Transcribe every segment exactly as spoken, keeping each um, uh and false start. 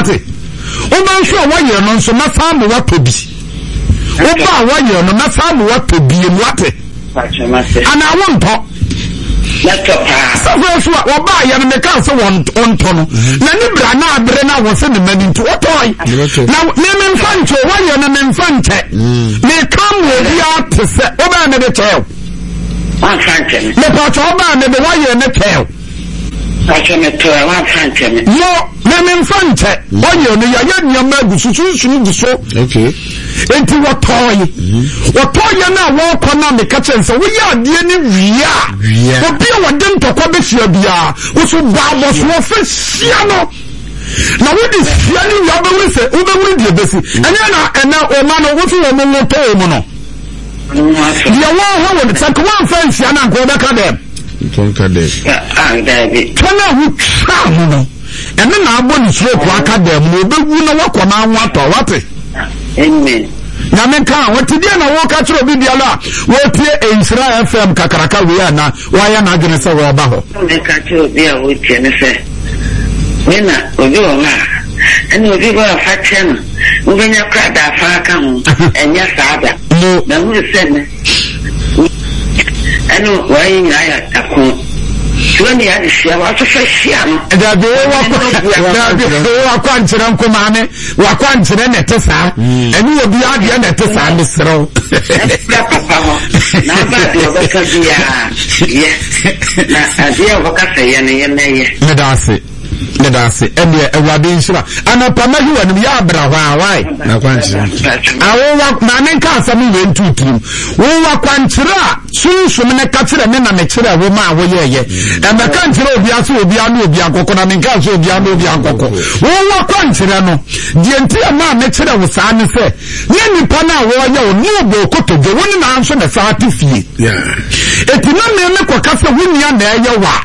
wate woman so wayɛ no nso na fa mo wato bi woba wayɛ no na fa mo wato bi em wate ana wonto safo so woba yɛ no meka se wonto no na ni bra na abre na wo se ne mani nto wotoi na me me mfancho wayɛ no me mfante me kam wo bia te se woba me de tell one fanche me pa cho woba me de wayɛ ne tell Pacho me to one fanche me no me me mfante wayɛ no ya yɛ nyama gususunsun guso okay enti wotoi wotoi na wo kona me ka chen se wo ya de ni wia obi a wode ntokwa be hia bia wo so babo so wo fe hia no na wo di hia ni wia be wuri se wo be wuri die besi anya na ena o ma no wo so wo mo to mo no ya wo ho wo de tak wo fa hia na ko be ka dem ton ka dem ah David tona hu twa mo no ene na abo ni stroke aka dem mo be wu na wo kona anwa to wate amen na men kan wati dia na wo ka tro bi dia la wo tie Insira F M kakaraka we na wa ya na adwene se wo ba ho me ka tro bi a wo tie ne se me na obi o ma ani obi go afa tie no wo benya kra da afa ka ho enya saada na wo se ne ani wa yin ya takon Tuwani ya dishia watu feshia no Dabi wakwa nchira nkumane wakwa nchira netesa eni obi adia netesa misro ya papa ho na abadi obeka dia ye na adia obeka ya ne ye meye medase medase ene ewade nshira anapa mahi wanu ya abra hwa wai na kwanchira awo wa na menka asam we ntutum wo wakwa nchira sunsun ne katire me na mechira wo ma wo yeye e meka nchira obi aso obi anu obi akoko na menka aso obi anu obi akoko wo wakwa nchira no die ntia ma mechira wo saa ne se ye nipa na wo ye o ni obo kotoje woni na anso na saa tifie yeah etina me me kwakasa woni ya na eye wa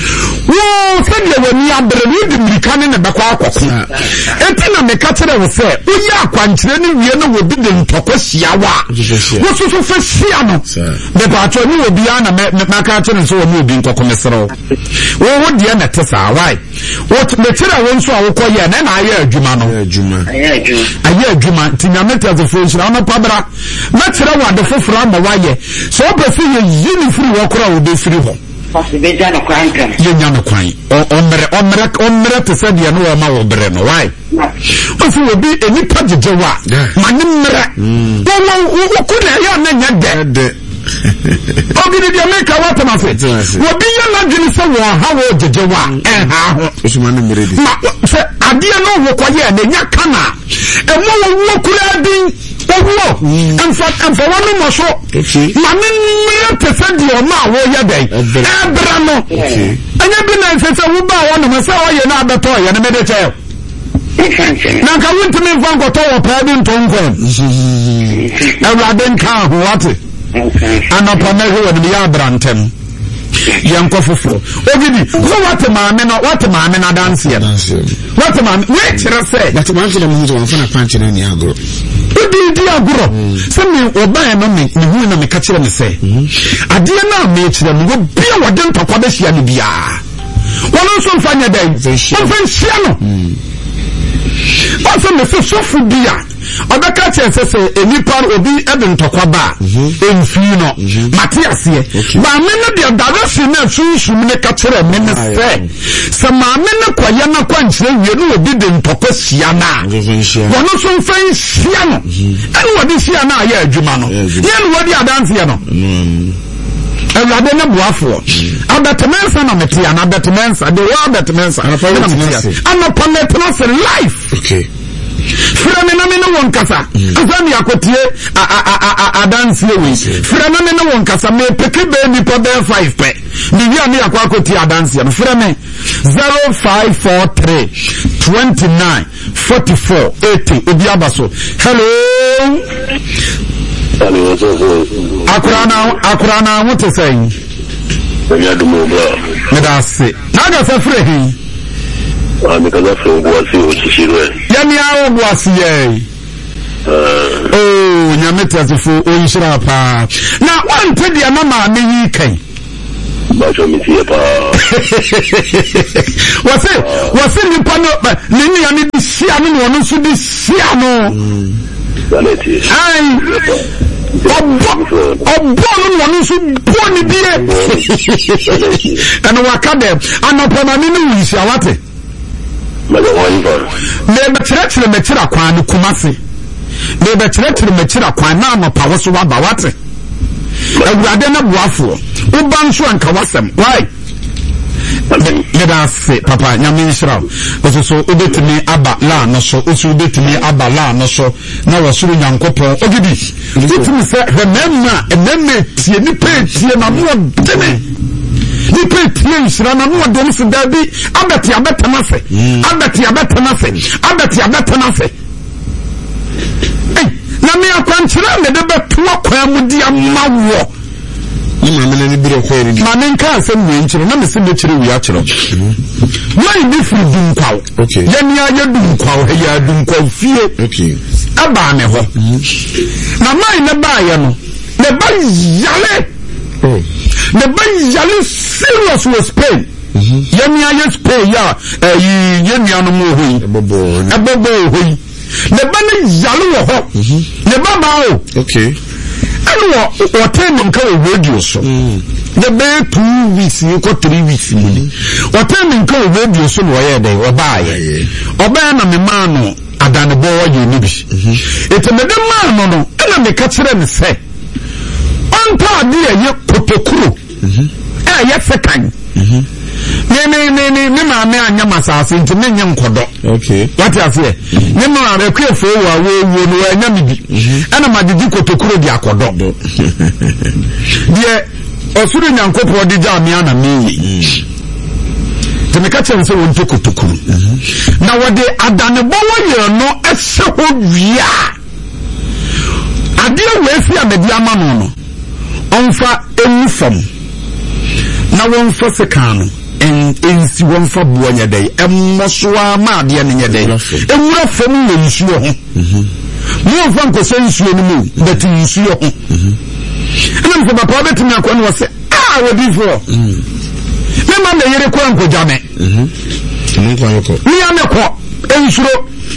wo se de wani abre ni de mirikane na bakwa akoko etina me katire wo se wo ya akwanchire ni wie na wo bi de ntokwa hia wa wo so so fa hia no me ba to ni obi ana me na ka katire so wo ni obi ntokwa mesero wo wo de na tesa wai wo me tira wo nso a wo koye na na aye adwuma no adwuma aye adwuma aye adwuma tinyameta zo fo nshira na pabra na tira wa de foforo ama waye so obefi ye yini firi wo kora wo be firi ho Pasibeja no kwanta. Ye nya no kwan. Omre omre omre te se de no o ma wo bre no why? O fi obi eni pajejewa. Mani mre. Wo wo ko na ya na nya de. Obi de America what ma fe. Obi ya na dwene se wo ha wo jejewa. Eh ha ho. Osuma no mre di. Ma se ade no wo kwaye na nya kana. E mo wo kura din. Owo amfa amfa wonu mo so mame mre pese di o ma wo ye dai ebra no anya bi na nse wo ba wonu mo se o ye na abeto ye na me de che na ka wonti me mfa nkoto wo pa bi ntonko ewrade nka ho wate anopa me ho de ya abrantem yanko foforo ogidi so wate maame no wate maame na dance ye wate maame we kire se wate maame na mu zo won fa na panche na ni agro odi di agro se me oban no me me hu na me ka kire me se ade na me kire me obi a wode ntokwa be hia ne bia wono so mfa nya dai mfa hia no also me so so fu bia obeka che se enipa obi ebe ntokwa ba emfi no Matias ye ba me no de dawasi na sunsun ne ka kire me ne se se ma me ne kwaye na kwanchire wie no obi de ntokwa sia na wono so mfa sia no ene wodi sia na ya adwuma no ye no wodi adanse ye no Ewade na buafo abetemensa na metia na abetemensa de wa abetemensa ana pametna se life okay Frame na me no won kasa azami akotie a a a adanse we frame me no won kasa me peke be ni po be five pe ni wi ani akwa akotie adanse no frame zero five four three two nine four four eighty obi abaso hello akurana akurana what is saying ya dumo bra me da se na ga se free hin ah me ka za free boasi o chishirwe ya mi awo boasi ye eh oh nyameta zefo o yishira pa na wante dia na ma me yi kai ba jo mi tie pa wase wase nipa no ne ni ani di sia no no nso di sia no ai obo obo no no nso bo ni die ana wakade anopona ni no wisi awate me be chere me chere kwan ni kumase me be chere chere me chere kwan na anopa wo so waba wate awurade na boafo uba nso anka wasem why me da se papa nyame nshira oso so obetumi aba la no so oso obetumi aba la no so na wasuru nyankopon ogidi titumi se rememma ememme tie ni pe tie na mo dene ni pe tie nshira na mo dene se da bi abeti abetana se abeti abetana se abeti abetana se na me akwankyere me de beto akwa mu di amawo ni mama na ni biro ko eri ma nka asem we nkyere na me se be kyere wi akyere mai bi firi dunkwaw okay ya ni aye dunkwaw he ya dunkwaw fie okay aba me ho na mai na ba ye no ne ba yale oh ne ba yale serious was pain ya ni aye Spain ya eh ye ni anu mo hoyi ebobo ebobo hoyi ne ba ne yale wo ho ne ba ba o okay ano o ten nka o radio so the be two weeks ko three weeks ni o ten nka o radio so no ye dey o ba ye o ba na me ma no adane bo wo ye ni bi eto me de ma no no na me ka kire me se on pa de ye kotokuro eh ye sekan ne ne ne ne ne ma me anya masase nti me nye nkodo okay what you say ne ma re kwefo wa wo wo no anya me bi ana ma didi kotokuro di akodo die osuru nyankopɔ di ja me ana me yi te me ka kyerɛ sɛ won to kotokuro na wode adane bo wo ye no ɛhyɛ ho wia ade we fi amedi ama no no onfa enu fam na won fa seka no en ensi won fa buanya dai emmosoa ma de ne nyɛ dai ewura fam no nsuo ho mo fa nkoso nsuo no mu beti nsuo ho ana mfa papa beti me akɔ no wɔ sɛ ah wo di fo me ma me yere kɔ nkoja me mo kwa yoko ni ame kɔ ensuro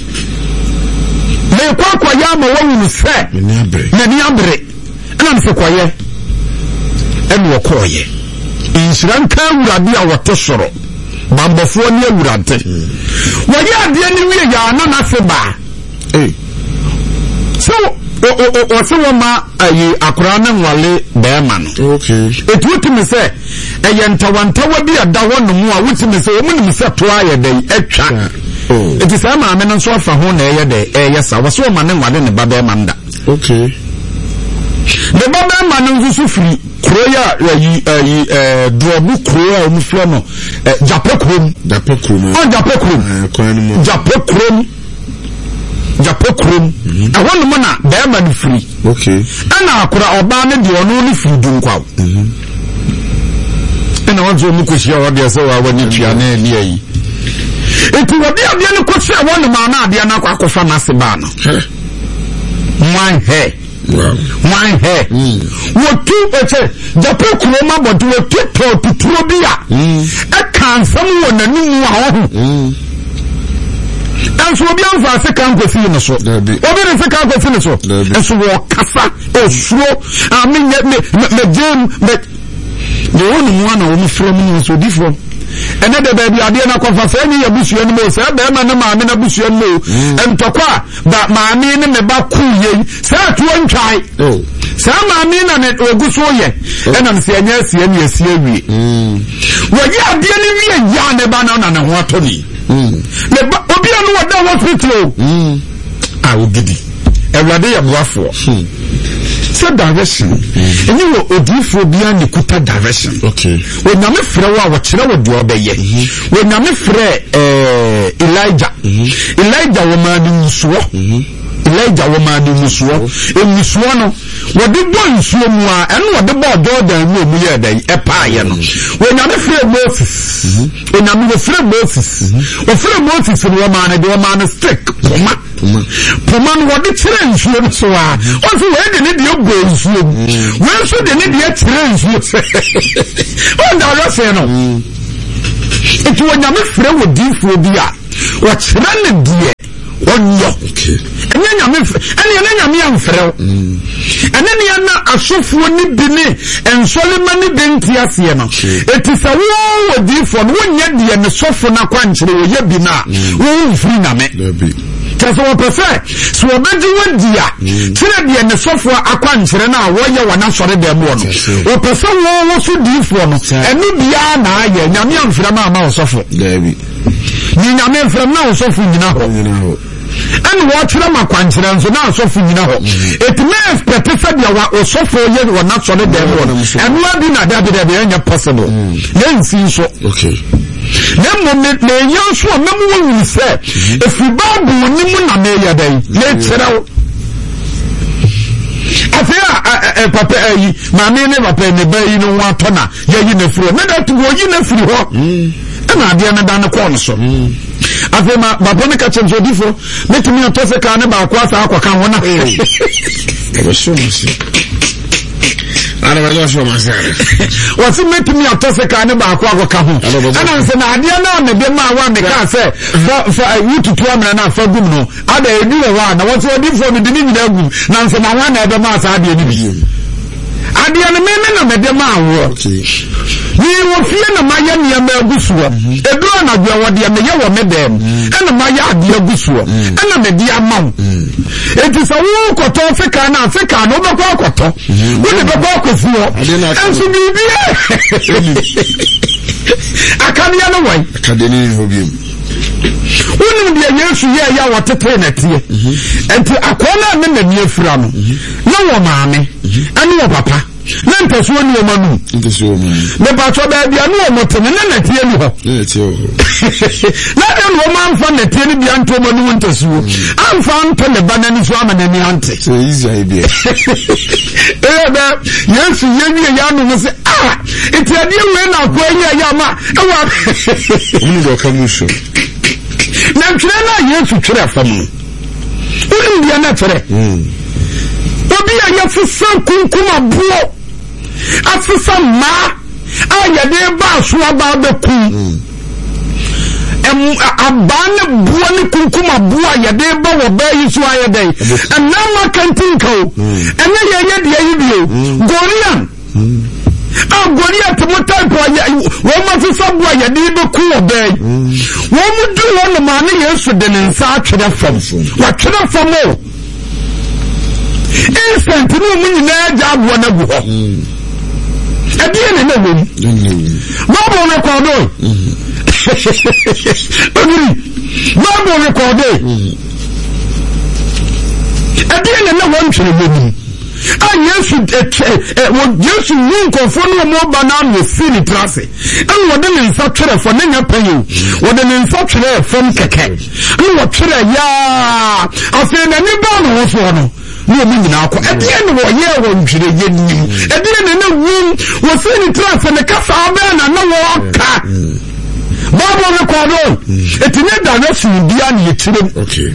me kɔ kɔ ya ma wo nu sɛ ni abre na ni abre ana mfa kɔ ye ɛne wɔ kɔ ye insiran ka wurade a wote soro bambofo ne awurade wɔyɛ ade ne wie ya na na se ba eh so o o o se wo ma ayi akora na nwale be ma no okay etutimi se eye ntawantawa bi ada ho no mu a wutimi se wo mu se to aye dai atwa oh eti sa ma me no so afa ho na eye dai eye sa wo so ma ne nwale ne ba be ma nda okay ne ba be ma no nso firi kroya yi yi eh drobu kroya o mu flo no japo krom japo krom o japo krom kwan mu japo krom japo krom ehwo no mo na be ma no firi okay ana akora oba ne de ono ni firi dunkwaw mhm ana wazo mu ko shia wade se wa wani tua na ni ayi eti wade ade ne ko shia won ma na ade na akwa kofa na se ba no mwan he wow mwan he wotu eche japo krom abodu wotu to tuturo bia e kan sam wonani mu a ho enso obi anfa se kan kofi no so obi ne se kan kofi no so enso wo kasa osuro ami me me jam me de wonu mu ana wo mu from no so difo ene de ba bi ade na kofa fa ni yabusu enu mo se ba ma na ma me na busu enu entokwa ba ma me ne me ba ku ye se atuo ntwai oh sa ma me na ne oguso ye ena me se anya sie ne asie wie wo ye ade ne wie ya ne ba na na ne ho atoni le obi anu wada hospital mm ah ogidi ewrade ya boafo so direction and you will odifo bia ne kuta direction okay when na me frɛ wa wo kyerɛ wo de obɛyɛ when na me frɛ eh Elijah Elijah wo ma ni nsuo Elijah wo ma ni nsuo ensuo no wo de bo nsuo mu a ɛno wo de bo Jordan mu mu yɛ dai ɛpa yɛ no when na me frɛ Moses when na me frɛ Moses wo frɛ Moses wo ma ne de wo ma ne stick poma poma no wo de kyerɛ nsuo no so a o so we de ne de go nsuo we so de ne de kyerɛ nsuo o da ro se no Eti wonyame frɛ wo difo bi a wo kyerɛ ne die onyo okay enya nyame ene enya nyame amfrɛ ene ne na asofo ni bi ne ensole ma ne benti ase no eti sɛ wo wo difo no wonya die ne sofo na kwankyere wo ye bi na wo mfiri nyame Kasi wapese, si wabeji wadia, chile diye ne sofo akwankyere na woye wana sore demu ono. Wapese wo wo su difo no, enu biya na aye, nyame amframa ama osofo. Debi. Ni nyame amframa osofo nyina ho. Nyina ho. Enu wachira makwankyere nso na osofo nyina ho. Etime expect se dia wa osofo ye wana sore demu ono. Enu adi na dabi dabi enya possible. Yensi nso. Okay. Nemo me me yanso memu wonu se if babu ni mu na me ya dai le kyerɛw afia papa ayi ma me ne papa ne bayi no wato na yayi na furo me da tu woyi na firi ho na ade na da na ko no so afia ma babo ne ka kyemso difo metumi atose ka ne ba ko asa akwa kan ho na e so no si ana ba jo so masare wasi metumi atose ka ne ba ko akwa kan ho ana nse na ade na ne be ma wa me ka se fa fa yututu amana na fa gum no ada edu wa na wasi difo me dini nyina gum na nse na wa na e be ma asa ade ni bi ade na me na me de ma wo ni wo fie na maya ne ma agusuo edu na gwa wo de me ye wo me dem ena maya ade agusuo ena me di amaw enti so wo koto Africa na Africa no be kwa koto wo de be kwa kofuo enso bibi akani ya no wai akadeni ni hobiem wonu de Yesu ye ya wotete na tie enti akona me na mi afura no na wo maame ene wo papa na ntasuo ni o manu ntasuo manu me ba to ba bia no o motene na na tie ni ho na tie ho na de no man fa na tie ni bia nto manu ntasuo amfa nto le banani so amana ni ante so easy idea eh ba Yesu ye ni ya no se ah eti ade we na ko anya ya ma ewa unu do kamusho na twere na Yesu twere afamu unu bia na twere mm obi anya fisa kunkuma buo afisa ma aya de ba so aba be ku em abane buo ni kunkuma buo aya de ba wo ba yi so aya dai anama kantin kawo ene ye ye de yi bio gorian ah gorian to motai po aya wo ma fisa buo aya de be ku wo ba yi wo mu du wo no ma ne Yesu de ne nsa atwere fam wa twere fam o instant no mu nyina jabo na gu ho adie ne na wom babo na ko do adiri babo na ko do adie ne na wom twere wom a Yesu eh wo Yesu nko fo no mo ba na no fili trase en wo de ne nsa twere fo na nya payo wo de ne nsa twere fam keke en wo twere ya afi na ni ba no fo no ni o mi na akọ edie ne wo ye wo ntwire ye ni edie ne ne wu wo se ni trance ne ka fa ba na na wo ka babo ne ko do etine da na su bia ne yetire okay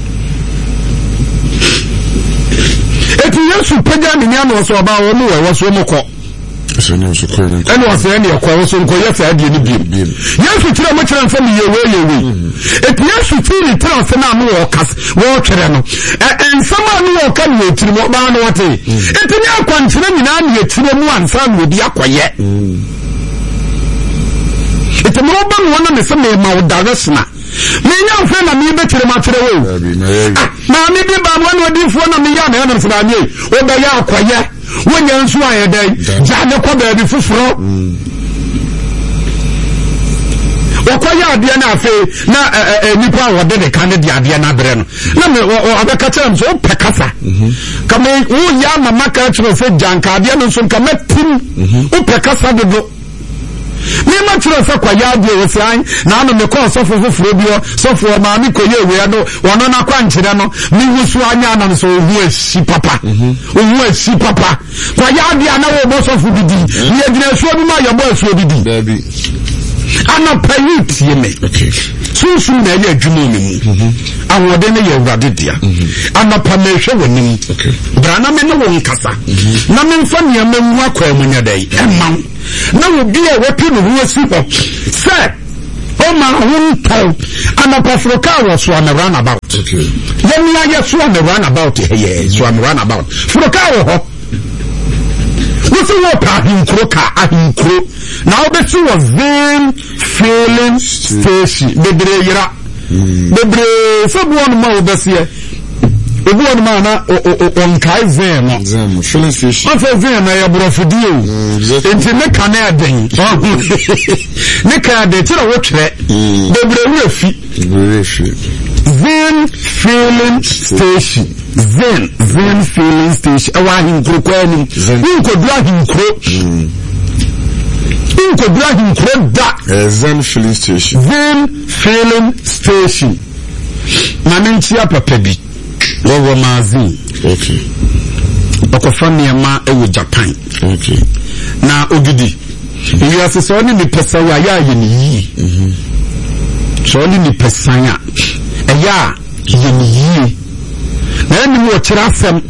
eti Yesu pega ne nya no so ba wo no wo so mo ko so no so ko ne ene wo se ne ko wo so ko ye sa adie ni bi Yesu tire mo kire mfa mi ye we ye we eti Yesu tire trance na mo wo kas wo kire no ensama no wo ka ne tire mo ba no wote eti ne akwankyere nyina ne tire mu ansa no bi akoye eti mo ba no na me se me ma wo daresna me nya mfa na me be kire ma kire wo na me bi ba mo no di fo na me ya na na funa me wo ba ya akoye wonya nso aye dai ja ne ko ba bi fufuro wakoya ade na afi na nipa wode de kan de ade na bere no na me abeka kyerem so pekasa kama wo ya mama ka kyerem se janka ade no so kama tim wo pekasa dodo me ma kyerem se kwa ya ade wo sai na no me ko so fufuro bio so fo ma mi ko ye we no wono na kwa nkyere no mi wusu anya na so hu asi papa hu asi papa kwa ya ade na wo bo so fu bidi ye gina so bi ma ya bo so bidi baby ana payut ye me okay sunsu na ye adwuma mi mu awode ne ye wurade dia ana pa me hwe wonim okay brana me no won kasa na me mfa ne am akwa mu nya dai emma na wo bi e wopi no ho asi ho se Oh my own town. And a Pafroka was one a runabout. Okay. Then I just one a runabout here. So I'm runabout. Froka. What's the water in Croca? I crow. Now the two was then failing station. The Brera. The Bray, someone more this year. The one man on Kaizen. Zem, filling station. After them, I have brought for you. Into the Canadian. Nika, they tell what the Bray. Zen filling station. Zen, Zen filling station. I want him to call him. Who could drag him crook? Who could drag him crook that? Zen filling station. Zen filling station. Manentia Papebi. Over Mazin. Okay. Okofania ma ewo Japan. Okay. Na Ogidi. You are so only the person where you are in. So only the person ya. Eya yin. Na eni wo kira fam.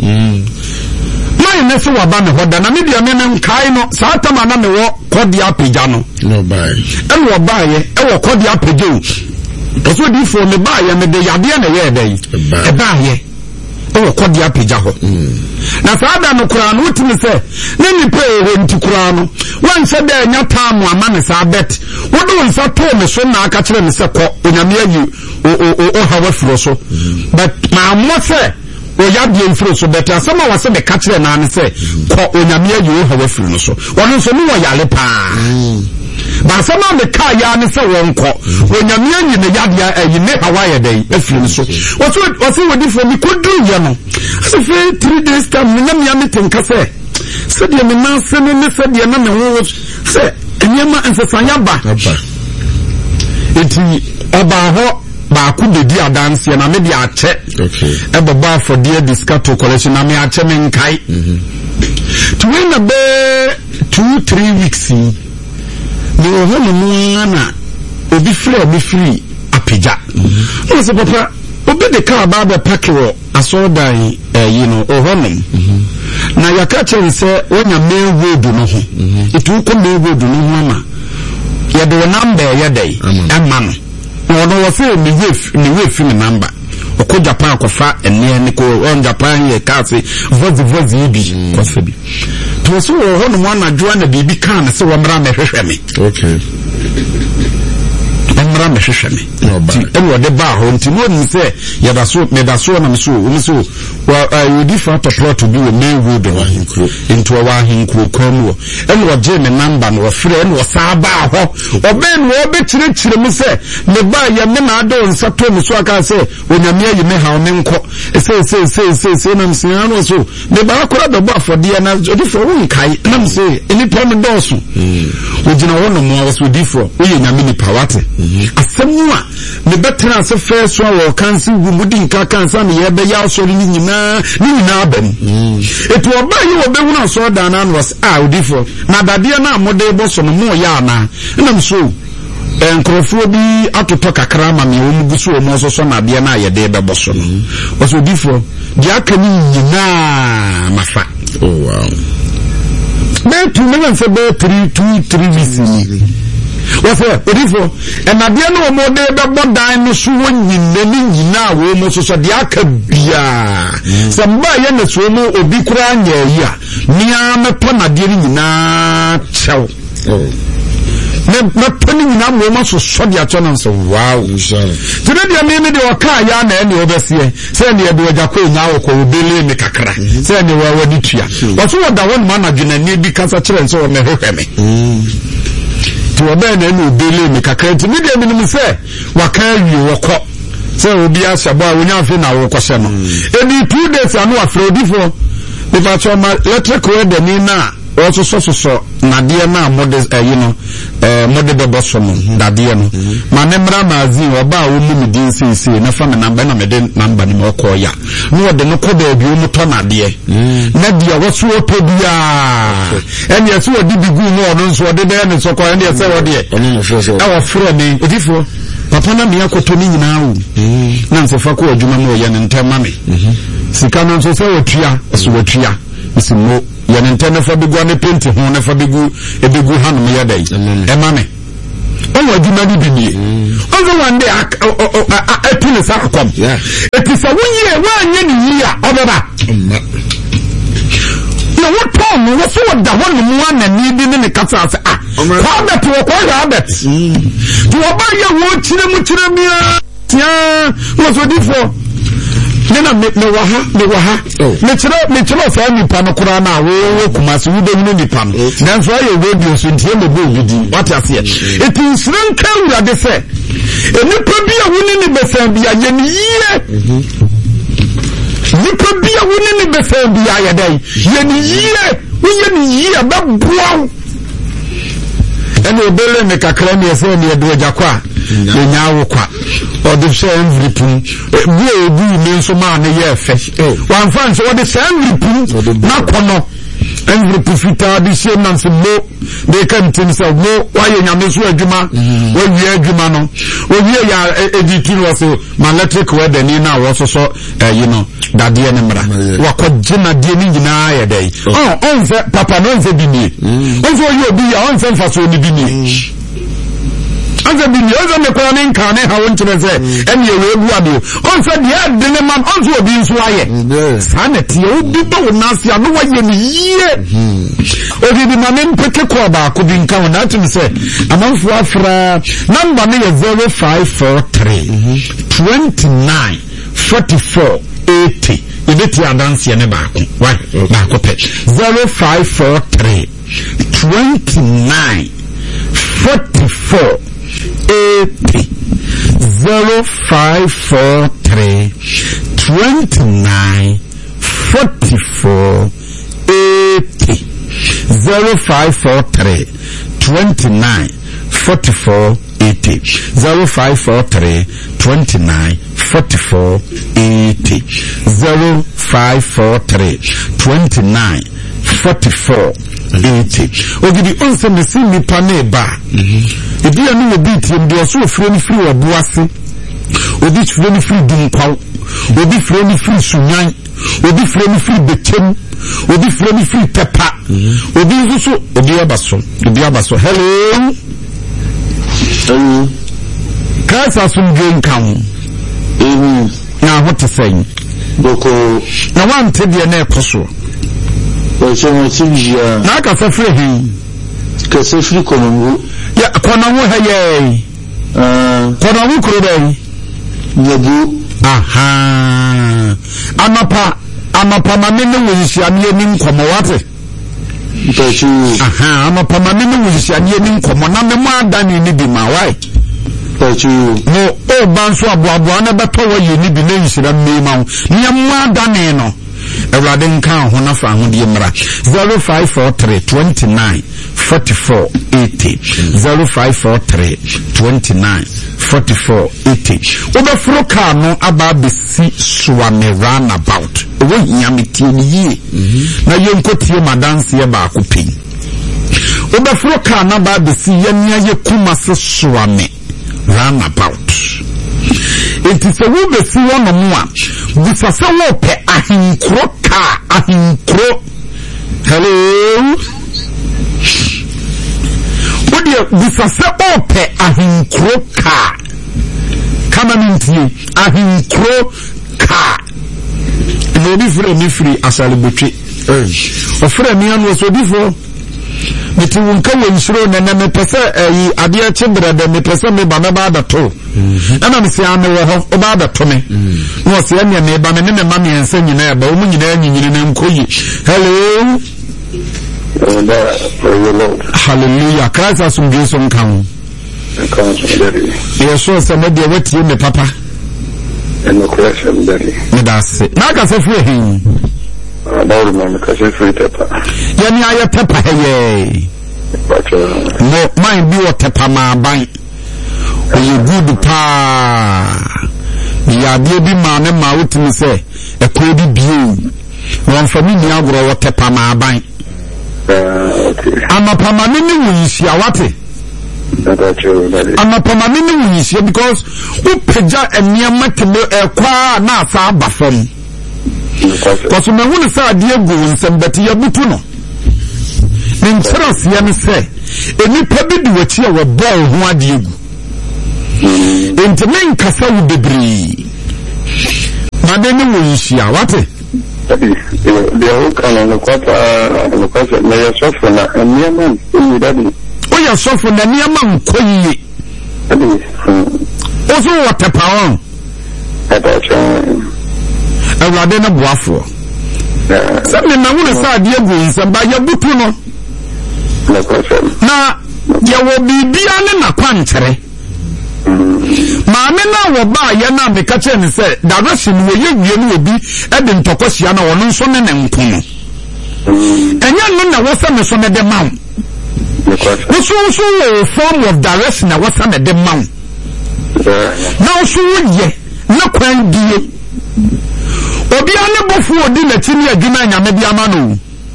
Mai ne so waba me hoda na me dia me ne kai no sa atama na me wo kodi apagya no. No buy. E wo baaye e wo kodi apagya o. Oso di fo me baaye me de yade na ye dai. E baaye. E wo kodi apagya ho. Na sa ada no kura no utimi se ne ni pe ho nti kura no. Wan se da nya tamu ama ne sa bet. Wo do nsa to me so na aka kire me se ko onyame ayi o o o hawa furo so. But ma mo se o ya die mfiro so beta asama wase be ka kire na ne se ko onyame ayi o hawa furo no so wono so no yale pa ba asama me ka ya ne se won ko onyame ayi ne ya dia ayi ne hawa ya dai afiro no so waso waso wodi fo mi kodu ye no so fe three days time me na me meeting ka se se de me na se ne se de na me ho se enyema nsesanya ba eti aba ho ba ku de di adanse na me di ache okay e baba for dear discato collection na me ache me nkai mhm to win be two three weeks ni o ho no na obi free obi free apija no so papa obi de car ba ba pack wo asodan eh you know o ho no na yaka che se wonya me road no ho itu ko me road no ho ma ya de number ya dai amma no no no say me wave me wave fi number oko Japan akofa ene ne ko on Japan ye ka se vozi vozi bi ko se bi to so ho no mo na dua na bibi kan se wo mra me hwehwe me okay mra me hwehwe me no ba en wo de ba ho nti mo ni se ya da so me da so na me so wo so wa you different plot to be a main road wa hinkro into wa hinkro komo en wo je me number no free en wo sa ba ho oben wo be kire kire mu se me ba ya me na ado nsa to me so aka se onyame ayi me ha me nko se se se se se na mse anu so me ba akora be bo afode na odi for wo nkai na mse eni pa me do so wo gina wo no mo so di for wo ye nyame ni pawate asemu a me betra se first one wo kansi wu mudi nka kansa me ye be ya so ni nyina ni nyina abam eto oba yi wo be wuna so da na was ah odi for na dade na amode bo so no mo ya na na mso enkrofo bi atoto kakra ma me wo mugusu wo mo so so na de na ye de be bo so no was odi for di aka ni nyina mafa oh wow be tu me say be three two three weeks what's it? What is it? And at the end of the day, the body is so nyina nyina wo mo so so de aka bia. Somebody na so mo obi kura nya ya. Nia me to na de nyina chew. Oh. Me me to ni nyina mo mo so so de acho na so wow. Inshallah. Today dia me me de waka ya na ene obesie. Say na de waja ko nya wo ko obele me kakra. Say na wa wadi tua. Waso da won ma na dwena ni bi kasa kire nso me hwehwe me. Oba na enu bele me kakra nti media minimum se waka wi wokọ se obi asabo a wonya afi na wokọ hye no eni two days anu afrodifo be ba cho ma electric wed ni na also so so so na de na model eh you know eh model be boss no da de no ma ne mra mazi oba a wo mu din sisi na fa me number na me de number ni mo ko ya no wo de no ko da bi wo mu to na de na dia wo so to bia eni eso wo di bigu no no so de de ne so ko eni ese wo de oni mo fo so e wo fro me odifo papa na me akoto ni nyina wo na nse fa ko adwuma mo ye ne ntema me sika no so se wo tua so wo tua isi mo ya nintendo fa bigu ane penti ho ne fa bigu e bigu hanu me yadai e mame Oh, do not be near. Over one day, I put a sack come. It is a one year, one year, over that. No, what Tom was so the one and needing in the castle. Ah, father to a quite habit. To a buy your watch in a much. Yeah, what's what it for? Nena me me waha me waha me chira me chira fa mi pa no kura na wo kumasi wo de ni pa no dan so aye radio so ntie me bo gidi what you say it is rank ura de say eni pa bia woni ni besan bia ye ni yie ni pa bia woni ni besan bia ye dai ye ni yie wo ye ni yie ba buaw ene obele me kakra me se ni edo jakwa le nyawo kwa or the same ripun we do mean so man ye fe one fan so the same ripun na kono and ripufita the same nan so mo they can think so mo why nyame so adwuma we wi adwuma no we wi ya editing was my electric we the ni na wo so so you know that the enemra wakogina die ni nyina ya dai oh on se papa no se bi ni on so you bi ya on se fa so ni bi ni Anza bini, anza mekona ninka ne ha wonchine se eni ewe ebu adu onsa diya dine man onsa obi nsu aye sana tiye obi ba wonasi anu wa ye ni yiye obi di mame mpeke kwa ba kubi nka wana ati nise amanfu afra namba ni ye zero five four three twenty-nine forty-four eighty ibeti adansi ya ne baako why baako pe zero five four three twenty-nine forty-four eighty zero five four three twenty nine forty four eighty zero five four three twenty nine forty four eighty zero five four three twenty nine forty four eighty zero five four three twenty nine forty four eighty ogidi onse mesi nipa na eba ebi anu obi tim de so free ni free obuase obi free ni free dinkwaw obi free ni free sunyan obi free ni free bechem obi free ni free pepa obi so obi abaso obi abaso hello hello kasa sum gen kan eh na what to say boko na wan te de na ekoso na ka fa free hin ka se free konongo ya konongo haye ah konongo kuro dai nyabu aha amapa amapa mamene wisi anie ni nkomo wate ntachu aha amapa mamene wisi anie ni nkomo na me mo adani ni bi ma wai ntachu no o banso aboabo na beto wa ye ni bi na yisira mmema ho nya mo adani no Ewrade nka ho na fa ho die mra zero five four three twenty-nine forty-four eighty zero five four three twenty-nine forty-four eighty obefro ka no aba besi suame roundabout owo hiametie ni yie na yenkotie madanse ye ba akopin obefro ka na aba besi yenia ye kuma se suame roundabout it is a woman see one on one. This is a wope ahinkro ka ahinkro. Hello. What do you? This is a wope ahinkro ka. Come on into ahinkro ka. No be free, me free. Asali butchi. O free me anu so before. Miti wunka wenshiro nene me pese eh adia chindra de me pese me ba me ba da to ana me se ame wo ho o ba da to me no se anya me ba me ne me ma me ense nyina ya ba o mu nyina nyinyini ne nkoyi hello hallelujah Christ asum Jesu nkan ye so se me de watie me papa eno Christ am daddy me da se na ka se free hin about me ka se free papa yani aye papa heye no mind be what papa ma ban oye good pa ya bi bi ma ne ma wutimi se e ko bi bio won family agro what papa ma ban ama papa me ni wunsia wate ama papa me ni wunsia because u peja eniama tebe e kwa na asa abafam because me hunu sa de egu nsem beti ya butu no nkyerɛseɛ ne sɛ enipa bi di wachi a wabɔ ho ade egu enti men kasa wo bebree ma de ne wo nhia wate the whole kind of the quarter the quarter na ya sofo na eniaman ni dadi o ya sofo na eniaman nkoyie o so what power awurade na boafo sɛ me na wo ne sa ade egu nsɛm ba ya butu no na ya wo bibia ne na kwankyere maame na wo ba ya na me ka che ne se direction wo ye wie ne obi e de ntokosia na wono nso ne ne nko no enya no na wo se me so ne de maw wo so so wo form of direction na wo se ne de maw na so wo ye na kwan die obi ane bofu odi na chini adwuma nyame bia ma no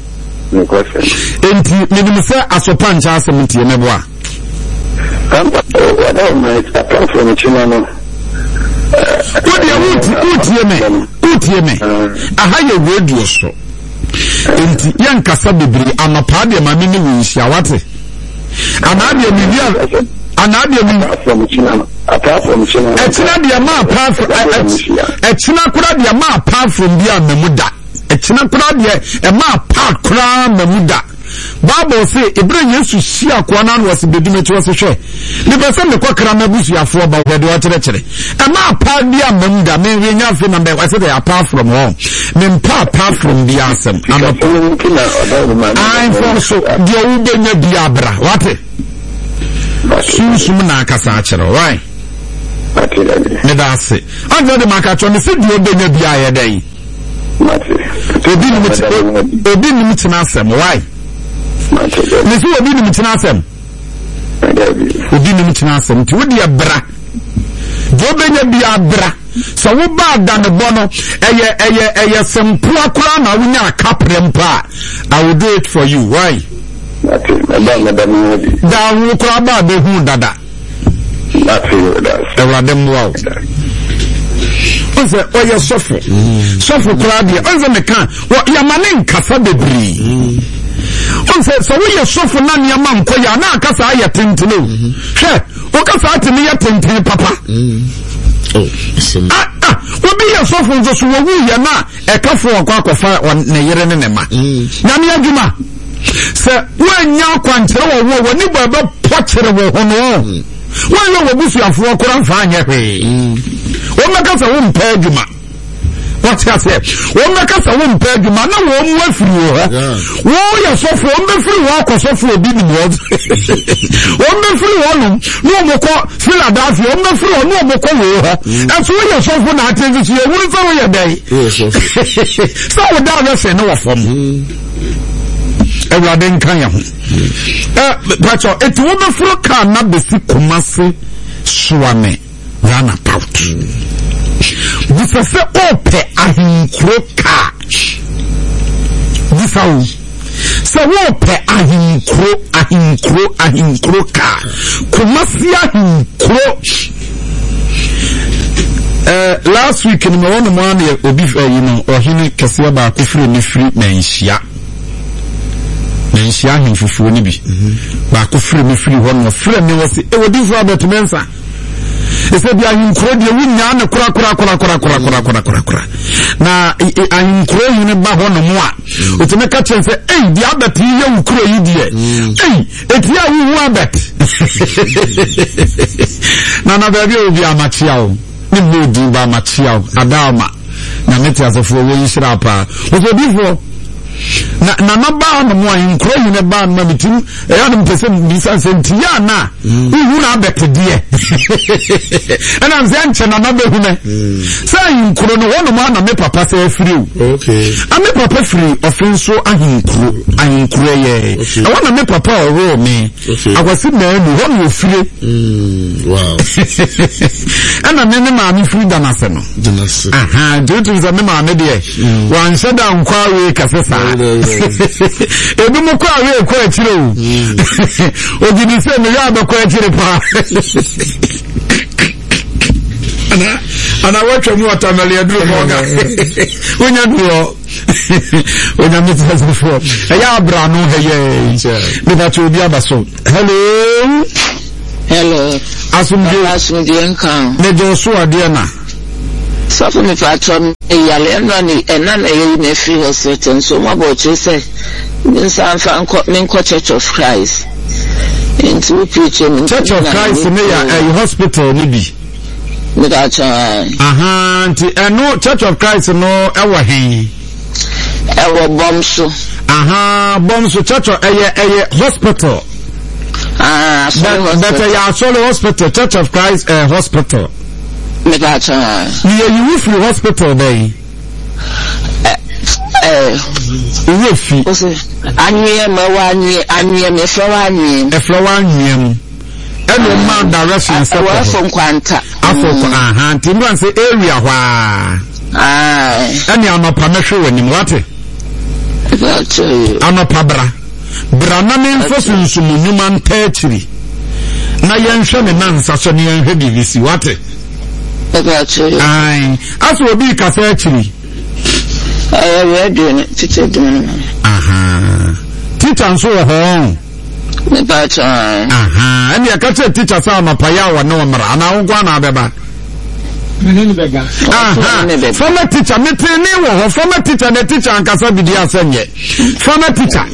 enti menim se asopa ncha asem tie ne boa Kamba wada my apart from Chimano. What do you utie me? Utie me. Aha ye radio so. Enti yan kasa bebre amapa de ma me ni winhia wate. Anade mi bia anade mi from Chimano. Apart from Chimano. Etina de ma apart from etina kura de ma apart from bia memuda. Etina kura de e ma apart kura memuda. Bible say Ibrahim Yesu si akwa na no wase bedime to wase hwe ne be se me kwakra na busu afo ba we de watere kire e ma pa dia mamda me we nya fe na be wase dey apart from home me pa apart from the ansem am I for so dia u be nya dia bra wate susum na akasa akire why me da se ando de maka cho ne se dia u be nya dia ye dai obi ni mti obi ni mti na asem why Nisi obi ni mtina asem obi ni mtina asem ti wodi abra do benya bi abra so wo ba da ne bono eye eye eye sempu akura na wo nya kaprempa I will do it for you why da wo kura ba be hu dada ewrade mwa onse oye sofo sofo kura dia onse meka wo yamane nkasa bebri onse so we sofo na ne ma nkoya na akasa aye tentene hwe o kasa atene ya tentene papa oh ah ah obi ye sofo nzo so wo ye na e kafo akwa akwafa ne yere ne ne ma na me adwuma se wanya kwankyere wo wo ni baba pokyere wo ho no wanya wo busu afo akora mfa anya hwe o mekasa wo mpa adwuma what you say wo mekasa wo mpa adwuma na wo mu afiri wo ha wo ya sofo wo mbefiri wo akosofo obi ni wo wo mbefiri wo no no moko Philadelphia wo mbefiri wo no moko wo ha enso wo ya sofo na atezi ye wo nfa wo ya dai so wo da na se no wo fam ewrade nkan ya ho eh pacho etu wo befiri ka na besi Kumasi Suame rana pout Disa se ope ahinkro ka Disa u se ope ahinkro ahinkro ahinkro ka Kumasi ahinkro Uh, last week in my one man obi uh, you know or hini kasiya ba ko free ni free menhia menhia hin fufuo ni bi ba ko free ni free ho no free ni wose e wodi for about mensa ese bia hinkro de wunya na kura kura kura kura kura kura kura kura kura na hinkro yi ne ba ho no mo a otime ka chen se eh dia abet yi hinkro yi die eh etia wu wu abet na na ba bi obi amachia o ni modi ba machia adama na metia so fo wo yishira pa wo bifo na na na ba no mo hinkro yi ne ba na bitim e ya no pese bisa sentia na wu na abet die ana mzanche na na behu ne say hinkro no wono ma na me papa say free okay a me papa free offenso ahinkro ahinkro ye e wona me papa oro me akwasi na enu wono yo free mm wow ana me me ma me free da na se no aha do to za me ma me de wan se da nkwa we kasesa ebi mo kwa we kwa akire o ogidi se me ya ba kwa akire pa ana ana watwa mu watamale aduru moga wonya duo wonya metase fo eya abra no heye me ba to obi abaso hello hello asumje asumje nkan ne jo so ade na so me patron eyale eno ni ena na ye na free hospital so mo bo che say nsan fa nko me nko Church of Christ into preaching Church of Christ ne ya a hospital ni bi me da cha aha nti eno Church of Christ no ewo hen ewo bomso aha bomso church eye eye hospital ah so that ya solo hospital Church of Christ uh, hospital me da cha ni you free hospital dey eh we fi o se anwie ma wa anwie anwie me fro wa anwie e fro wa anwie mu eno ma direction se wa fo kwanta afọ aha nti mban se area hwa ah ene anopa mehwe wani mu wate anopa bra bra na me mfo sunsumu nyuma ntachiri na yenhwe me nansa so ne yenhwe bibisi wate ai aso obi kasa achiri eh we do teacher do aha teacher nso wo ho me ba cha aha ene ya kasa teacher sa anopa ya wa no mara ana wo kwa na abeba Menene bega. Aha. Former teacher, me training wo. Former teacher, the teacher ankasa bidi asenye. Former teacher.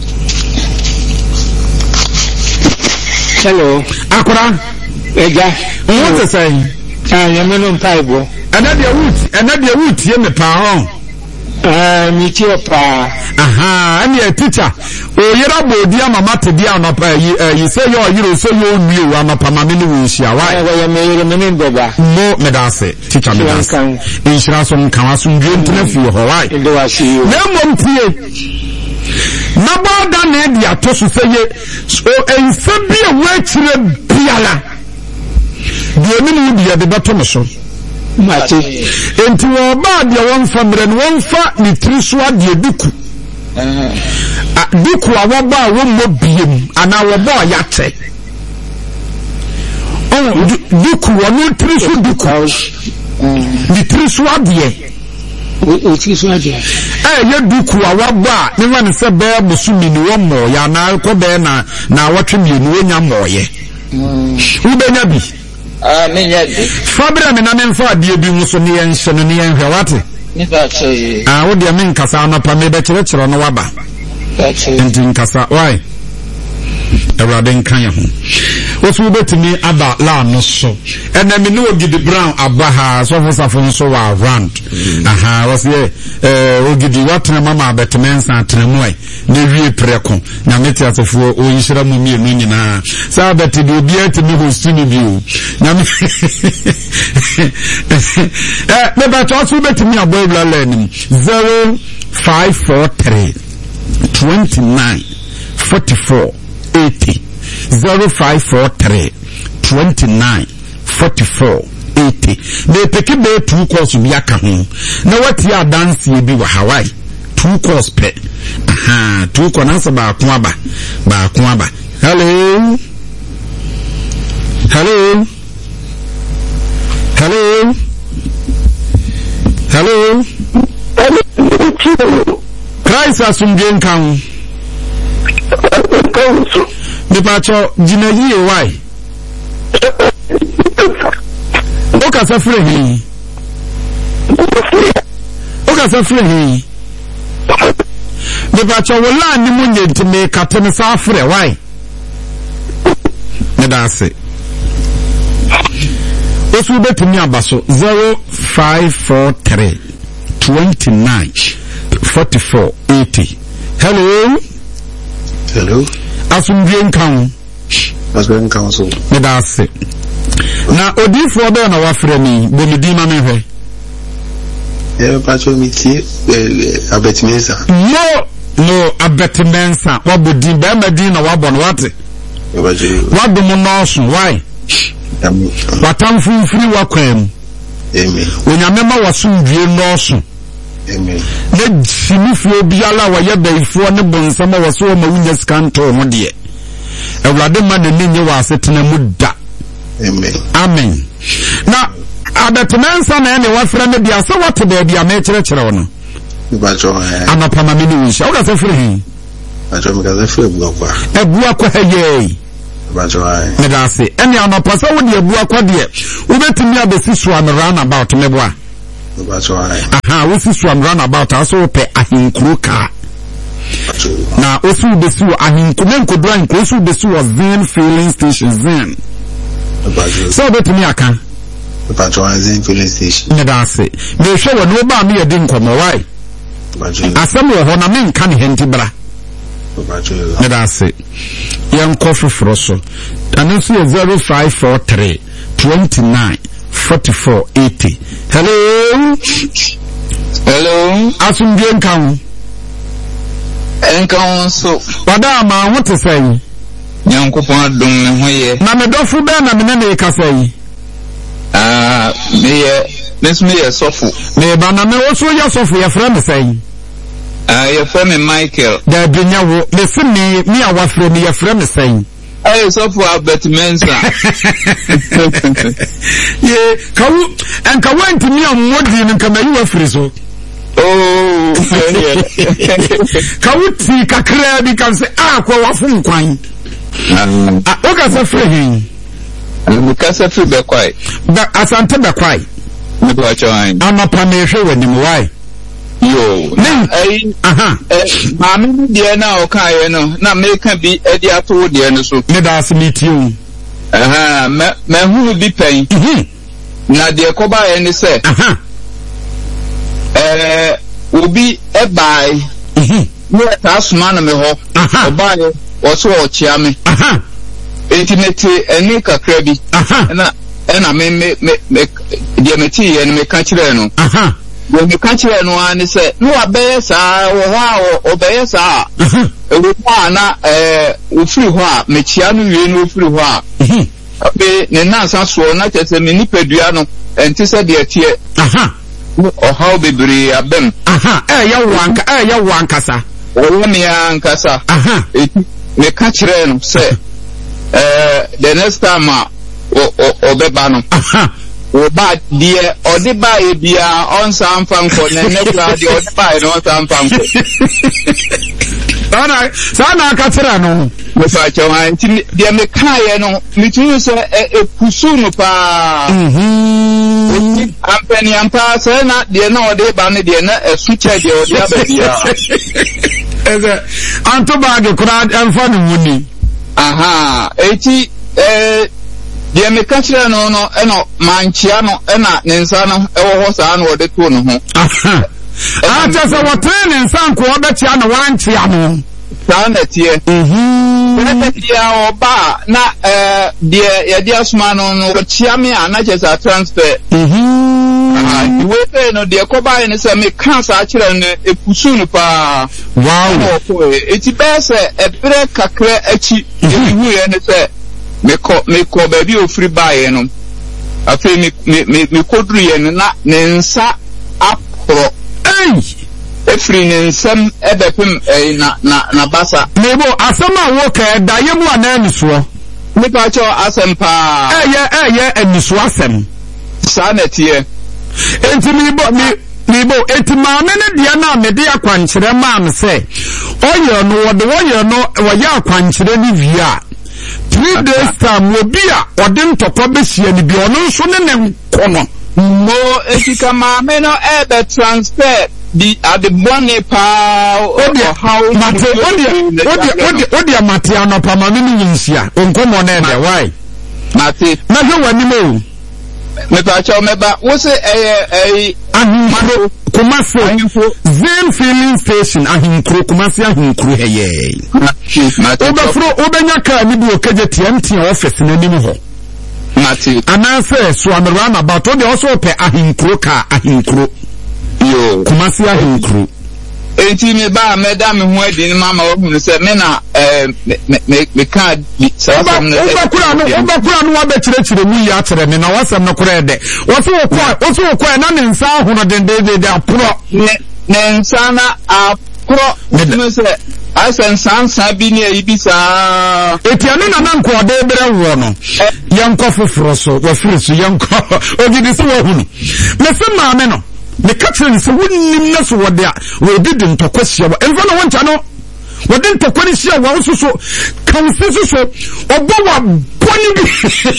Hello. Akura. Ega. What to say? Ah, you meno mpaibo. Another wood, another wood ye me pa ho. Ah, mi ti opa. Aha, any a teacher. O yera bodi amama te dia no pa yi say your yiro so you new amapa mama ni wo hia. Why? Wa ya me yire menen beba. No medase, teacher medase. Inshira so nkan aso ndwe ntena fi ho why? Ndo wa shi yo. Na mom tie. Na boda na dia to so say o ensa bia wa chire biala. De mi ni dia de bato me so. Mate. Enti wo ba dia won fa mre no won fa ni triso ade duku. Ah duku a wo ba wo mo biem ana wo ba ya te. Oh duku wo no triso duku. Ni triso ade. O triso ade. Eh ye duku a wo ba ni wan se be musumi ni wo mo ya na ko be na na wotwe mi ni wonya moye. Wo be nya bi. ah me nya bi Fabra me na me mfa ade bi nso ne yen hye no ne yen hwe wate ni ba cho yi ah wo de me nkasa na pa me be kire kire no waba ba cho enti nkasa why Ewrade nkan ye ho wosu betimi aba la no so ena me no Ogidi Brown abaha so for safo nso wa round aha was ye eh Ogidi watena mama betemensa atenemu ai na wie preko na meti asefo oyishira mu mie no nyina sa beti de obi atimi hostini bio na me eh me ba to so betimi abobla lenim zero five four three twenty-nine forty-four eighty zero five four three twenty-nine forty-four eighty. Me peke be two course bi aka ho na wati dance bi wa Hawaii two course pe aha two course na ba ko aba ba ko aba hello hello hello hello Christ asumgen kan the pacho jinayi why oka safre hi oka safre hi the pacho wala ni munye ntime katene safre why me da se osu betimi abaso zero five four three twenty-nine forty-four eighty hello hello asumdie nkan asumdie nkan so me da se na odifo be na wafre ni bomidi ma me hwe e pacho mi ti abetimensa no no abetimensa wabodi be madi na wabon wate wadum no so why watamfu mfiri wakwam amen onyame ma wasumdie no so amen na simifo biala wa yebaifo ne bonsama waso ma wunya skanto ho de Ewrade ma ne nye wa asetena mu da amen amen na abetenansa na ene wafra me bia se wate ba bia me kire kire wono ba jo eh anapa ma me ni wisha wo ka se firi hin ba jo me ka se firi bua kwa e bua kwa heye ba jo eh me da se ene anapa se wo de bua kwa de wo betimi abesi so am run about me boa ba jo eh aha wo si so am run about aso pe ahinkuru ka na osu besi wo ahinkuru me nkodura nko osu besi wo Zen filling station Zen ba jo so betimi aka ba jo Zen filling station me da se me hwe wo no ba me ye din komo wai ba jo asem wo ho na me nka ne henti bra ba jo me da se yan kofi froso anu so zero five four three two nine four four eight zero. Hello. Hello. Asumdie nkan. Enkan so. Wada ma ho te sai. Nyankopon adom me ho ye. Na me dofo be na me na e ka sai. Ah, me ye, mes me ye sofo. Me ba na me wo so ye sofo ye fra me sai. Ah, ye fra me Michael. Da binya wo, me se me me a wafra me ye fra me sai. Ay sofo Albert Mensa. Ye, kawu en kawu ntimi amodi nka me yi wafri so. Oh, kawu ti kakra bi kan se ah kwa wafun kwan. Ah, o ka se fra hin. Me ka se fi be kwai. Ba asante be kwai. Me do acho an. Anapa me hwe wani mu wai. Yo, na ai aha eh ma me de na o kan ye no na me kan bi e di ato de no so. Me da asmiti o. Aha, me me hu bi pen. Mhm. Na de ko ba ye ni se. Aha. Eh obi e bai. Mhm. Me ta suma na me ho. Aha. O bai o so o chia me. Aha. Intimate eni kakra bi. Aha. Na na me me me de me ti ye me ka kire no. Aha. When me ka kire no ani se no abeye saa wo ho a obeye saa. Ewu pa na eh ofiri ho a me chia no wie no ofiri ho a. Mhm. Abe ne nansa so na tete me nipadua no enti se de atie. Aha. O how bebre abem. Aha. Eh ya wanka eh ya wankasa. O me ankasa. Aha. Me ka kire no se eh the next time o o obeba no. Aha. O ba die o de ba e bia on san fan ko ne ne kla de o de ba e no san fan ko. Sana sana ka tira no. Me fa chawa nti de me kae no me tunu se e pusu no pa. Mhm. Ampeni ampa se na de na o de ba ne de na esu che de o de aba bia. Eze anto ba ge kura enfa no wuni. Aha, eti eh de me ka kire no no e no manchia no e na ne nsa no e wo ho saa no o de to no ho. Aha. Acha se wotene nsan ko obetia no wanchia no. Saa na tie. Mhm. Ene dia oba na eh de ye dia suma no no chia me a na chesa transfer. Mhm. Ah, we pay no de ko ba ni se me kan sa kire no epusu no pa. Wow. Eti be se e bre kakra achi ehu ye ne se me ko me ko ba bi ofri ba ye no. Afi me me me kodru ye na ne nsa apro. Ei. Efri ne nsam ebepem na na na basa. Nebo asama wo ka da ye mu anani so. Me pa cho asem pa. Eye eye aniso asem. Sa na tie. Enti mi bo mi mi bo enti ma me ne dia na me dia kwankyere ma am se. Oye no wo de woye no wo ya kwankyere ni via. Three days time wo bia ode ntokwa be hia ni bi ono nso ne ne nkono. Mo etika ma me no ebe transfer di adebone pa odi how mate odi odi odi odi mate anopa ma me ni nsia onkomo na ebe why mate na hwe wani mo me pa cha me ba wo se eh eh ahinkro Kumasi Zen filling station ahinkro Kumasi ahinkro heye obafro obenya ka ni bi okaje T M T office na nim ho mate anase so amrana about odi also pe ahinkro ka ahinkro yo Kumasi ahinkro enti me ba me da me ho adi ni mama wo hunu se me na eh me me ka sa sa no obakura no obakura no abekirechire mu ya kire me na wasam no kure de woso okwa woso okwa na ne nsa hono den de de apro ne ne nsa na apro me se Asa nsansa bi ne ayi bi saa. Etiane na na nko ode bere wo no. Yanko foforo so, wa firi so yanko. Ogidi so wo hunu. Me se maame no. Me katrin se wonnim na so wode a, we did ntokwasia wa. Enfa no woncha no. Wode ntokwa sia wa so so. Kan se so so. Obo wa boni bi.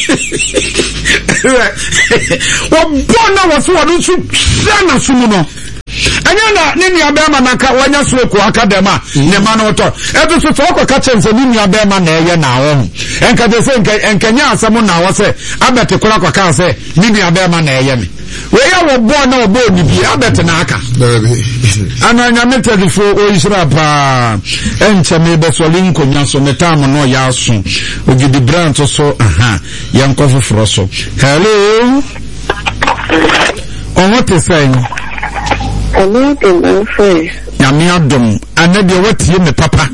Wa bona wa so wa so na sumu no. Anya na ne nua bema na ka wanya so ko akadema ne ma no to eto so so ko ka chense ne nua bema na eye na wo enka de se enka enkanya asamo na wo se abete kora kwa ka se ne nua bema na eye me we ya wo bo na obo ni bi abete na aka ana nya metedi fo o isra pa enche me be so linko nya so metam no ya so ogidi brand so aha yanko foforo so hello on what is saying Hello, my friend. Yami Adam, and then you what you me papa.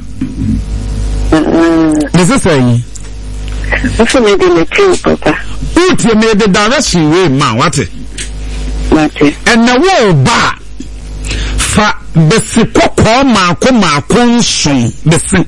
This is saying. What's the name of your papa? What you made the direction way, ma, what it? And the wall bar. Fa the Sikoko Marco Marco soon, the thing.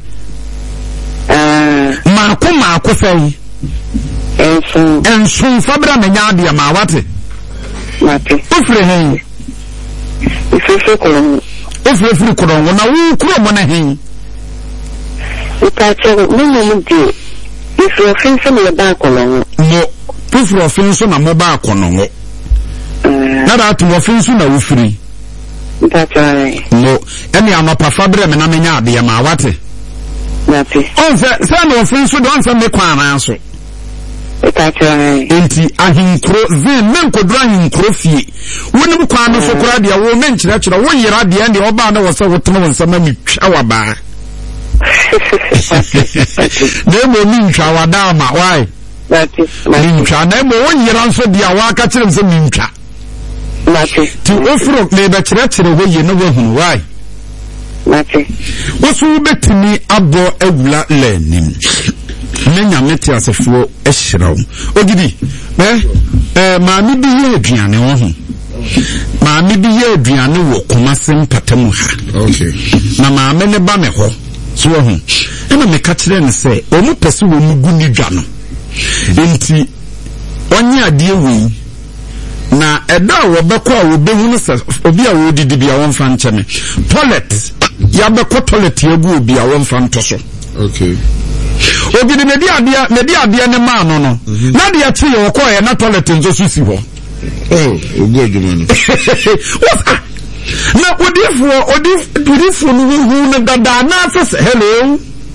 Marco Marco say. And soon, and soon Fabra Menadia, ma, what it? Mate. Ifefe kolongo. Ifefe kolongo na wu kuro mo na hin. Utache mimi mdi. Ifefe na ba kolongo. Mo, ifefe na mo ba kolongo. Na da tu ofensu na wufiri. Utache. Mo, eni anopa fabre me na menya ade ma wate. Nati. Onse, se na ofensu do onse me kwa na so. Utache. Enti ahinkro zin men kodra ahinkro fie. Woni kwa no so kora dia wo men kira kira wo yira dia ndi oba na wo se wotema won sama mi twa waba. Na mo mi twa wada ma why? Nati. Mi twa na mo wo yira nso dia wa ka kire se mi twa. Nati. Ti ofuro me be kira kira wo ye no wo hunu why? Nati. Wo so betimi abo awula lenim. Nenya meti asefuo ehiraw. Ogidi, eh eh maami bi ye aduane wo ho. Maami bi ye aduane wo Kumasi Mpatamu ha. Okay. Na maame ne ba me ho. So wo ho. E na me ka kire ne se, o mu pese wo mu gu ni dwa no. Enti onye ade wi na eda wo beko a wo behunu se obi a wo didi bia won fa nche me. Toilet ya beko toilet ye gu obi a won fa nto so. Okay. Ogidi medi adia medi adia ne ma no no na dia chi yo ko e na toilet nzo susi ho oh ogo adwuma no what na odifo odif odifo no hu ne dada na afese hello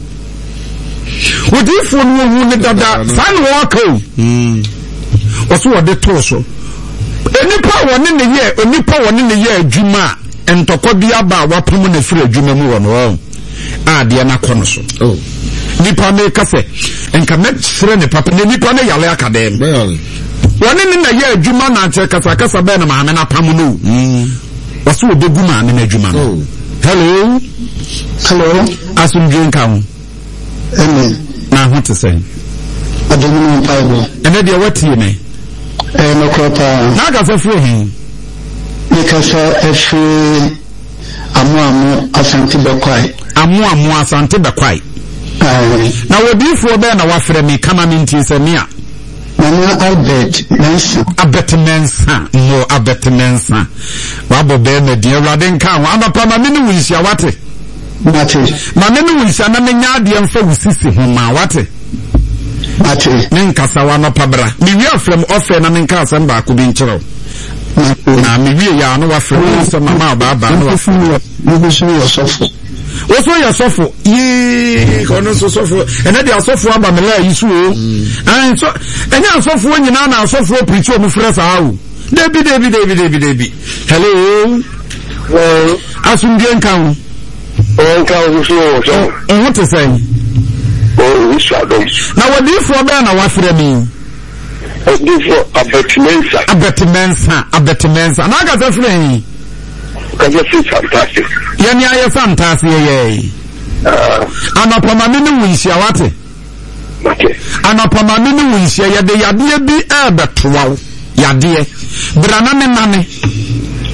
odifo no hu ne dada san wo ko mm oso wode to so enipa woni ne ye enipa woni ne ye adwuma entokwa bia ba wapem na firi adwuma mu wo no a dia na kono so oh nipa me kase enka me sere ne papa ne nipa ne yale akadem bayale woni ne na ye adwuma na che kasa kasa be na maame na pam no mm waso obegu maame na adwuma no hello hello asun drinka ho amen na ho te say adomu mpaibo ene de wati ne eh no kropa na ga fa fu hin ne kasa efu amu amu asante bekwai amu amu asante bekwai na wodifo be na wafre me kama minti semia Mama Albert Mensa Albert Mensa no Albert Mensa wabo be na die awrade nka ho amapa ma me ne wunsia wate mate ma me ne wunsia na me nya de mfa wusisi ho ma wate mate ne nkasa wa no pabra me wi from offer na me nka asem ba ko bi nkyerɛw na me wi ya no wafre so mama ba ba no wafre no go so your sofo oso ya sofo ye kono so sofo ene dia sofo aba me la yisu o an so enya sofo nyina na sofo preach o mu fresa hawo debi debi debi debi debi hello well asundie nkan o nkan o so so o what to say o wish adom na wodi fo be na wafre mi o di fo abetimensa abetimensa abetimensa na ga zafre kaje si fantastic yani aye fantastic ye ah anapama me ne wunsia wate okay anapama me ne wunsia ye de yade bi e betowa yade brana me nane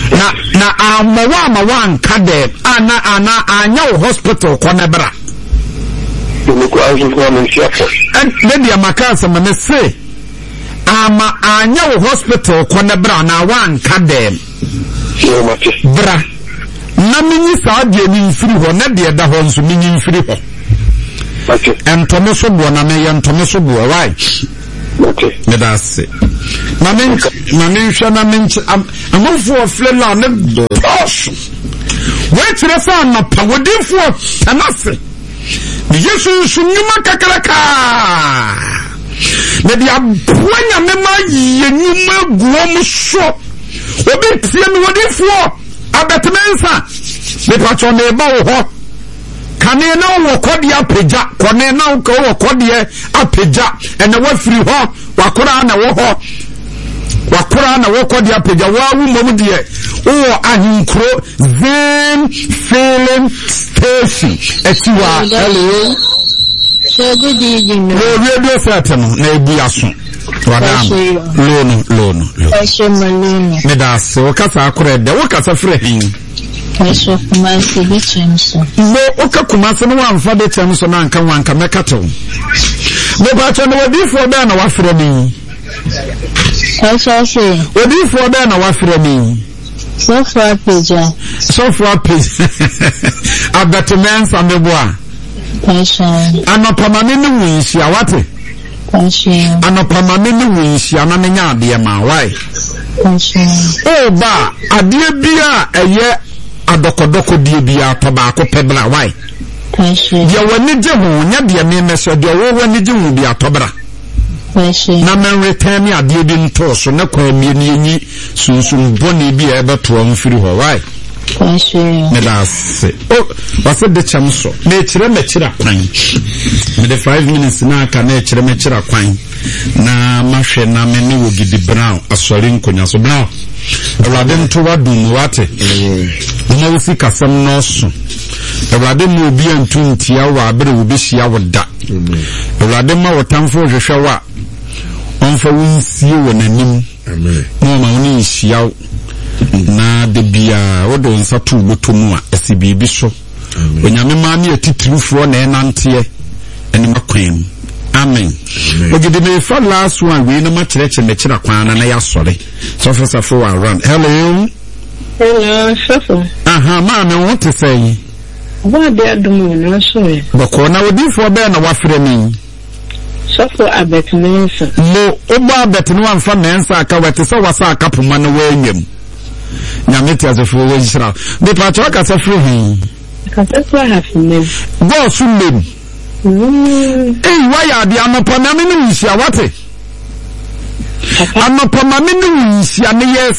na na amawa amawa nka dem ana ana anya wo hospital konebra Niko anzu kwa msiapo and maybe amakasa mane say ama anya wo hospital konebra na wa nka dem yo mate bra na minyi saa de ni mfiri ho na de da ho nso minyi mfiri ho mate entome so bo na me entome so bo why mate me da se na men na men hwa na men amofo oflela ne boss we tire sa na pa wodifo tanase ni yesu sunyuma kakaraka na dia boanya me ma yenyuma guom so obi tie me wodifo abetmensa me pacho ne ba wo ho kane na wo kodi apeja kone na wo kodi apeja ene wa firi ho wakora na wo ho wakora na wo kodi apeja wa wu mom de wo ahinkro zen feeling station etiwa hello so good evening no radio set no na ebu aso wadam lono lono lono me da se wo kasa akora de wo kasa frɛ hin Pastor Kumasi Bechamso. No, oka Kumasi no one for Bechamso na nka wanka mekato. No bacha no wodi for be na wafre ni. Pastor say. Wodi for be na wafre ni. So far peja. So far peja. Abatmen sameboa. Pastor. Anopamane ni winsi awate. Pastor. Anopamane ni winsi anamenya ade ma why. Pastor. Oh ba ade bia eye adokodoko die bia to ba ko pebra why Pastor dia wani je ho nya dia me meso dia wo wani je hu bia tobra Pastor na men return ya die bi nto so na kwa mi ni enyi sunsun boni bia e beto amfiri ho why Pastor me da se oh wase de chamso na kire me kira kwan me de five minutes na aka na kire me kira kwan na mahwe na me ne wo gidi brown asori nkonya so brown Ewrade nto wadum wate na wusi kasam no so Ewrade mu obi antu ntia wa abere wo behia woda Ewrade ma wotamfo hwehwe wa onfa wunsie wo nanim amen no ma woni hia na de bia wodo nsa tu botomu a esi bibi so onyame ma ne atitirufo na enantie eni makwem amen ogidi me fa last one we no ma kireche me kira kwana na ya sore so for so for run hello hello sofo aha ma me want to say what they do no so boko na odi fo be na wafre ni sofo abetmensa mo obo abetno amfa mensa aka wete so wasa aka poma na wanyam nyameti azefo we jira be pa cho ka se free hin ka se so hafinem go sumem eh why ade anopa na me ni nsia wate anopa ma me ni nsia ne yes